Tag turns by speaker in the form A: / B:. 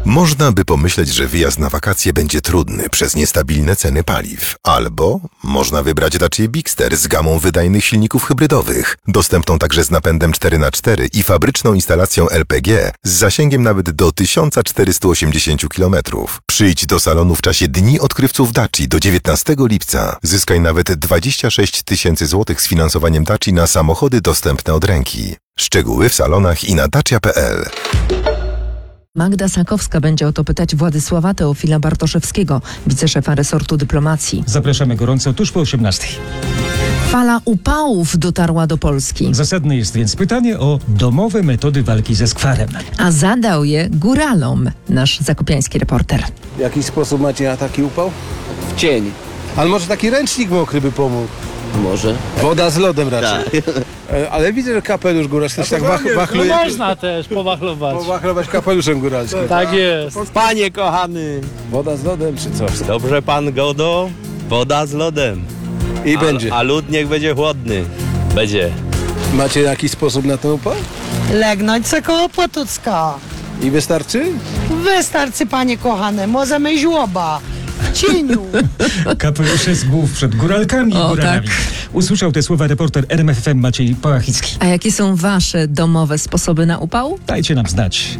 A: Można by pomyśleć, że wyjazd na wakacje będzie trudny przez niestabilne ceny paliw. Albo można wybrać Dacia Bigster z gamą wydajnych silników hybrydowych, dostępną także z napędem 4x4 i fabryczną instalacją LPG z zasięgiem nawet do 1480 km. Przyjdź do salonu w czasie Dni Odkrywców Daci do 19 lipca. Zyskaj nawet 26 000 złotych z finansowaniem Daci na samochody dostępne od ręki. Szczegóły w salonach i na dacia.pl.
B: Magda Sakowska będzie o to pytać Władysława Teofila Bartoszewskiego, wiceszefa resortu dyplomacji.
C: Zapraszamy gorąco tuż po 18:00.
B: Fala upałów dotarła do Polski,
C: Zasadne jest więc pytanie o domowe metody walki ze skwarem.
B: a zadał je góralom nasz zakopiański reporter.
D: W jaki sposób macie na taki upał?
E: W cień.
D: Ale może taki ręcznik mokry by pomógł.
E: Może.
D: Woda z lodem raczej. Ale widzę, że kapelusz góralski też tak wachluje.
F: Można też powachlować.
D: Powachlować kapeluszem góralskim.
F: Tak jest.
E: Panie kochany!
D: Woda z lodem czy coś?
E: Dobrze pan godo, woda z lodem.
D: I będzie.
E: A lód niech będzie chłodny. Będzie.
D: Macie jakiś sposób na ten upał?
G: Legnąć se koło Potucka.
D: I wystarczy?
G: Wystarczy, panie kochane, możemy żłoba. W cieniu.
C: Kapelusze z głów przed góralkami i
B: O,
C: góralami.
B: tak.
C: Usłyszał te słowa reporter RMF FM Maciej Pałachicki.
B: A jakie są wasze domowe sposoby na upał?
C: Dajcie nam znać.